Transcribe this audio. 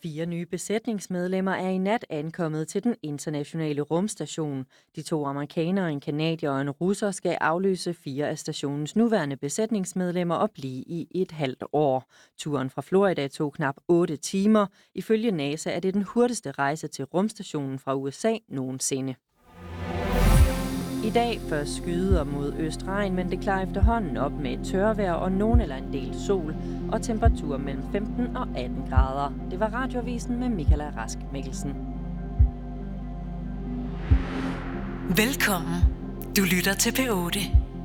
4 nye besætningsmedlemmer er i nat ankommet til den internationale rumstation. De 2 amerikanere, en canadier og en russer skal afløse 4 af stationens nuværende besætningsmedlemmer og blive i et halvt år. Turen fra Florida tog knap 8 timer. Ifølge NASA er det den hurtigste rejse til rumstationen fra USA nogensinde. I dag først skyder mod østregn, men det klarer efterhånden op med et tørvejr og nogen eller en del sol og temperatur mellem 15 og 18 grader. Det var Radioavisen med Michaela Rask Mikkelsen. Velkommen. Du lytter til P8.